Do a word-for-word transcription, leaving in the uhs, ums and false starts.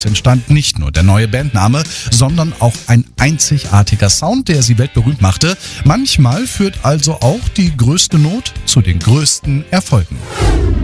entstand nicht nur der neue Bandname, sondern auch ein einzigartiger Sound, der sie weltberühmt machte. Manchmal führt also auch die größte Not zu den größten Erfolgen.